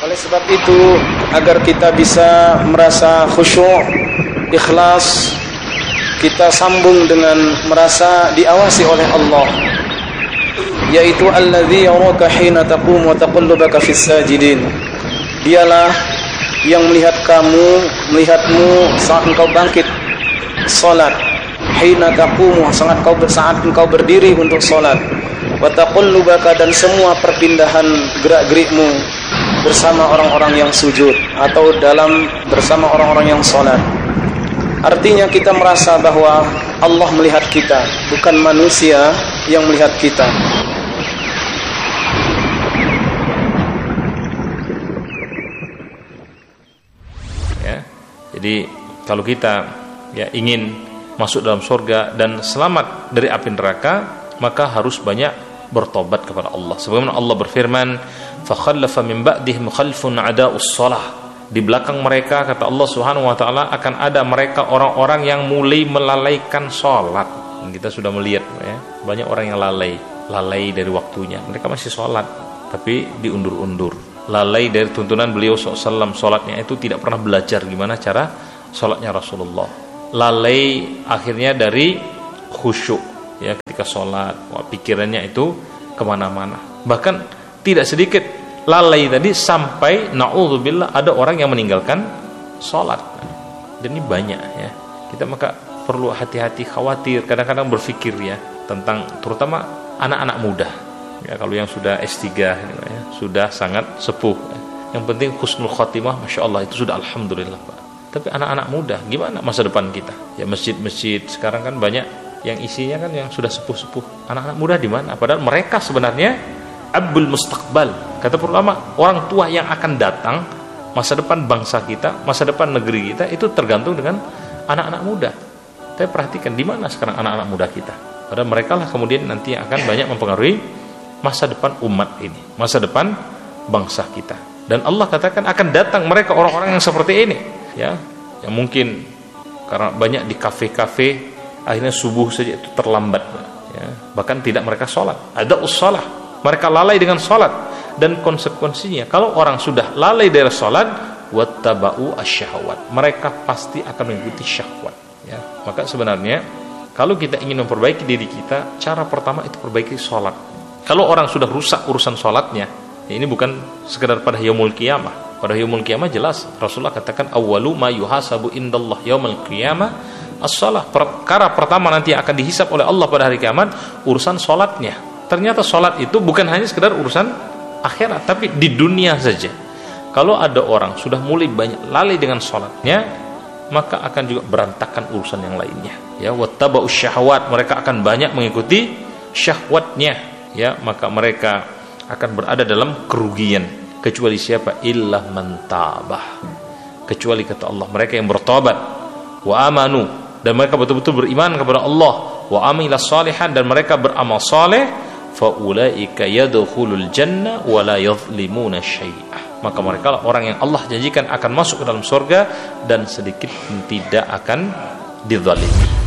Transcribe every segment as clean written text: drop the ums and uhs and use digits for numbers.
Oleh sebab itu, agar kita bisa merasa khusyuk, ikhlas, kita sambung dengan merasa diawasi oleh Allah, yaitu alladzi yaraka hina taqum wa taqallubaka fis sajidin. Dialah yang melihatmu saat engkau bangkit salat, hina taqum, saat engkau berdiri untuk salat, wa taqallubaka, dan semua perpindahan gerak-gerikmu bersama orang-orang yang sujud atau bersama orang-orang yang salat. Artinya kita merasa bahwa Allah melihat kita, bukan manusia yang melihat kita. Ya, jadi kalau kita ingin masuk dalam surga dan selamat dari api neraka, maka harus banyak bertobat kepada Allah. Sebagaimana Allah berfirman, "Fakhallafa min ba'dihim khalfun adaa'us shalah." Di belakang mereka, kata Allah Subhanahu wa taala, akan ada mereka orang-orang yang mulai melalaikan salat. Kita sudah melihat banyak orang yang lalai dari waktunya. Mereka masih salat tapi diundur-undur. Lalai dari tuntunan beliau SAW, salatnya itu tidak pernah belajar gimana cara salatnya Rasulullah. Lalai akhirnya dari khusyuk ketika salat, pikirannya itu kemana-mana. Bahkan tidak sedikit lalai tadi sampai na'udzubillah ada orang yang meninggalkan sholat. Dan ini banyak kita maka perlu hati-hati, khawatir, kadang-kadang berpikir tentang terutama anak-anak muda kalau yang sudah S3 sudah sangat sepuh. Yang penting husnul khotimah, Masya Allah, itu sudah alhamdulillah Pak. Tapi anak-anak muda gimana masa depan kita? Masjid-masjid sekarang kan banyak yang isinya kan yang sudah sepuh-sepuh. Anak-anak muda di mana? Padahal mereka sebenarnya abul mustaqbal, kata ulama, orang tua yang akan datang, masa depan bangsa kita, masa depan negeri kita itu tergantung dengan anak-anak muda. Tapi perhatikan di mana sekarang anak-anak muda kita. Padahal mereka lah kemudian nanti yang akan banyak mempengaruhi masa depan umat ini, masa depan bangsa kita. Dan Allah katakan akan datang mereka orang-orang yang seperti ini, yang mungkin karena banyak di kafe-kafe akhirnya subuh saja itu terlambat, bahkan tidak mereka sholat. Ada ussalah, mereka lalai dengan sholat. Dan konsekuensinya kalau orang sudah lalai dari sholat, wattaba'u asyahwat, mereka pasti akan mengikuti syahwat. Maka sebenarnya kalau kita ingin memperbaiki diri kita, cara pertama itu perbaiki sholat. Kalau orang sudah rusak urusan sholatnya, ini bukan sekedar pada yaumul qiyamah. Pada yaumul qiyamah jelas Rasulullah katakan awwalu ma yuhasabu indallah yaumul qiyamah as-shalah. Perkara pertama nanti akan dihisab oleh Allah pada hari kiamat urusan sholatnya. Ternyata sholat itu bukan hanya sekedar urusan akhirat, tapi di dunia saja. Kalau ada orang sudah mulai banyak lalai dengan sholatnya, maka akan juga berantakan urusan yang lainnya. Wattaba'us syahwat, mereka akan banyak mengikuti syahwatnya. Maka mereka akan berada dalam kerugian. Kecuali siapa? Illa man tabah. Kecuali kata Allah mereka yang bertobat, wa amanu, dan mereka betul-betul beriman kepada Allah, wa amilas salihan, dan mereka beramal saleh, faulaika yadkhulul jannah wa la yadhlimuna syai'ah. Maka mereka lah orang yang Allah janjikan akan masuk ke dalam surga dan sedikit pun tidak akan dizalimi.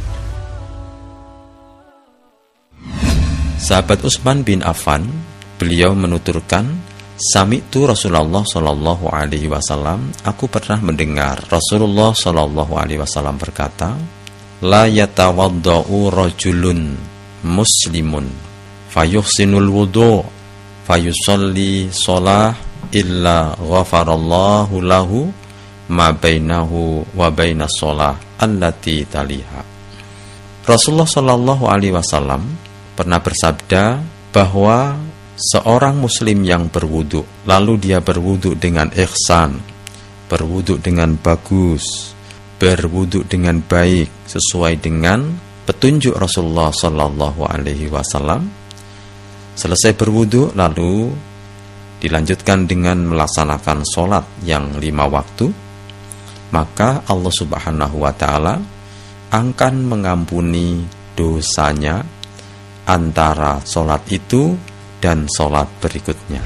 Sahabat Utsman bin Affan, beliau menuturkan, sami'tu Rasulullah sallallahu alaihi wasallam, aku pernah mendengar Rasulullah sallallahu alaihi wasallam berkata, la yatawaddau rajulun muslimun fayuhsinul wudu fayusalli shalah illa ghafarallahu lahu ma bainahu wa bainas shalah allati taliha. Rasulullah sallallahu alaihi wasallam pernah bersabda bahwa seorang muslim yang berwudu, lalu dia berwudu dengan ihsan, berwudu dengan bagus, berwudu dengan baik sesuai dengan petunjuk Rasulullah sallallahu alaihi wasallam. Selesai berwudu lalu dilanjutkan dengan melaksanakan sholat yang 5 waktu, maka Allah subhanahu wa ta'ala akan mengampuni dosanya antara sholat itu dan sholat berikutnya.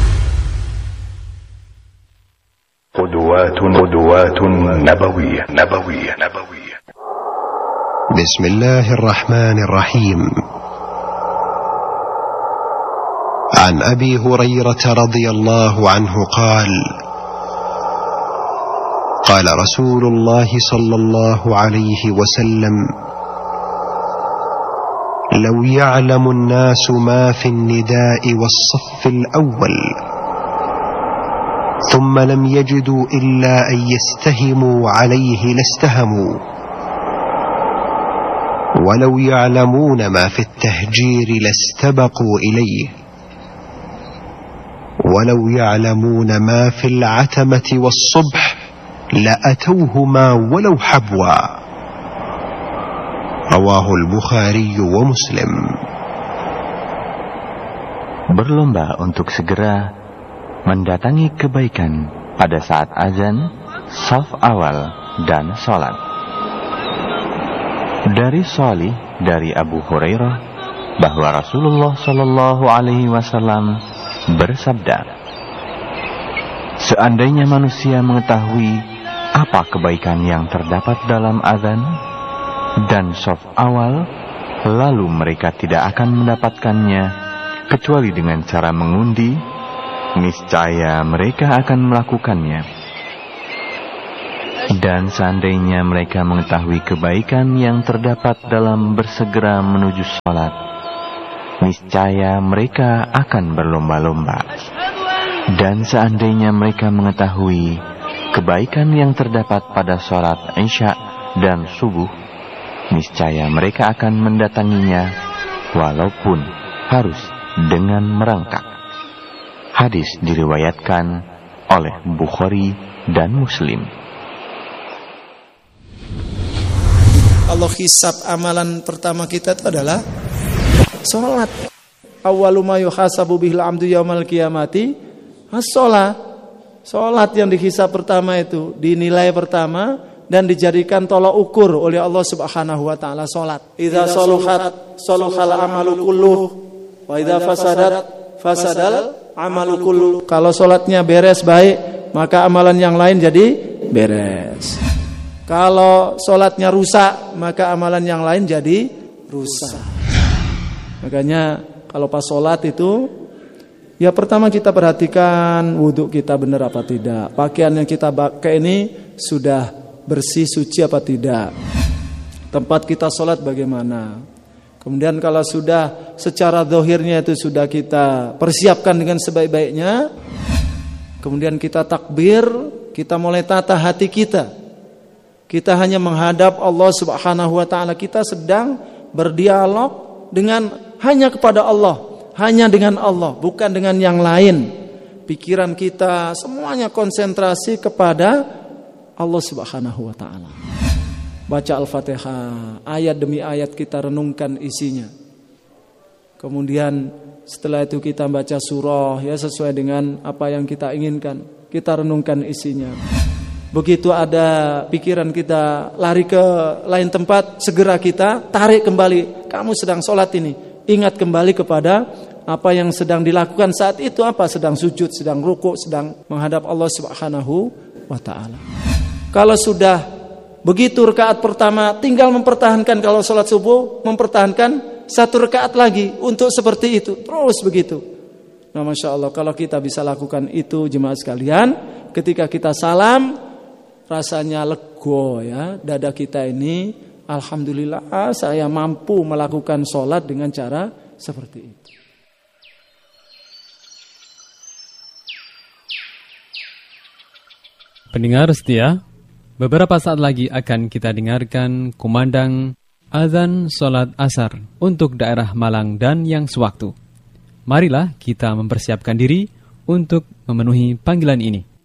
Qudwatun nabawiyah. Bismillahirrahmanirrahim. عن أبي هريرة رضي الله عنه قال قال رسول الله صلى الله عليه وسلم لو يعلم الناس ما في النداء والصف الأول ثم لم يجدوا إلا أن يستهموا عليه لاستهموا ولو يعلمون ما في التهجير لاستبقوا إليه ولو يعلمون ما في العتمة والصبح لأتوهما ولو حبوا رواه البخاري ومسلم. Berlomba untuk segera mendatangi kebaikan pada saat azan, shaf awal, dan sholat. Dari Shalih dari Abu Hurairah bahwa Rasulullah Shallallahu Alaihi Wasallam bersabda, seandainya manusia mengetahui apa kebaikan yang terdapat dalam azan dan shaf awal, lalu mereka tidak akan mendapatkannya kecuali dengan cara mengundi, niscaya mereka akan melakukannya. Dan seandainya mereka mengetahui kebaikan yang terdapat dalam bersegera menuju sholat, niscaya mereka akan berlomba-lomba. Dan seandainya mereka mengetahui kebaikan yang terdapat pada sholat Isya dan subuh, niscaya mereka akan mendatanginya walaupun harus dengan merangkak. Hadis diriwayatkan oleh Bukhari dan Muslim. Allah hisab amalan pertama kita itu adalah sholat. Awwalu ma yuhasabu bihil abdu yaumal qiyamati as-sholat. Sholat yang dihisab pertama itu dinilai pertama dan dijadikan tolak ukur oleh Allah Subhanahu wa taala sholat. Idza saluhat saluhal amalu kulluh wa idza fasadat fasadal amalu kulluh. Kalau sholatnya beres baik, maka amalan yang lain jadi beres. Kalau sholatnya rusak, maka amalan yang lain jadi rusak. Makanya kalau pas sholat itu, ya pertama kita perhatikan wudhu kita benar apa tidak. Pakaian yang kita pakai ini sudah bersih, suci apa tidak. Tempat kita sholat bagaimana. Kemudian kalau sudah secara zahirnya itu sudah kita persiapkan dengan sebaik-baiknya. Kemudian kita takbir, kita mulai tata hati kita. Kita hanya menghadap Allah Subhanahu wa taala. Kita sedang berdialog dengan hanya kepada Allah, hanya dengan Allah, bukan dengan yang lain. Pikiran kita semuanya konsentrasi kepada Allah Subhanahu wa taala. Baca Al-Fatihah, ayat demi ayat kita renungkan isinya. Kemudian setelah itu kita baca surah ya sesuai dengan apa yang kita inginkan. Kita renungkan isinya. Begitu ada pikiran kita lari ke lain tempat, segera kita tarik kembali. Kamu sedang sholat ini, ingat kembali kepada apa yang sedang dilakukan saat itu. Apa? Sedang sujud, sedang rukuk, sedang menghadap Allah Subhanahu wa ta'ala. Kalau sudah begitu rakaat pertama, tinggal mempertahankan. Kalau sholat subuh, mempertahankan satu rakaat lagi untuk seperti itu. Terus begitu. Nah Masya Allah, kalau kita bisa lakukan itu jemaah sekalian, ketika kita salam, rasanya lego ya, dada kita ini, alhamdulillah saya mampu melakukan sholat dengan cara seperti itu. Pendengar setia, beberapa saat lagi akan kita dengarkan kumandang azan sholat asar untuk daerah Malang dan yang sewaktu. Marilah kita mempersiapkan diri untuk memenuhi panggilan ini.